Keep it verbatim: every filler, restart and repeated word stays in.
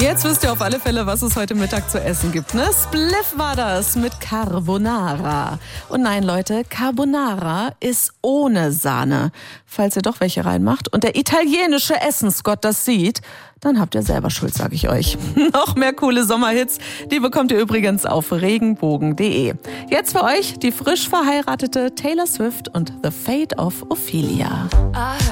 Jetzt wisst ihr auf alle Fälle, was es heute Mittag zu essen gibt, ne? Spliff war das mit Carbonara. Und nein, Leute, Carbonara ist ohne Sahne. Falls ihr doch welche reinmacht und der italienische Essensgott das sieht, dann habt ihr selber Schuld, sag ich euch. Noch mehr coole Sommerhits, die bekommt ihr übrigens auf regenbogen punkt de. Jetzt für euch die frisch verheiratete Taylor Swift und The Fate of Ophelia.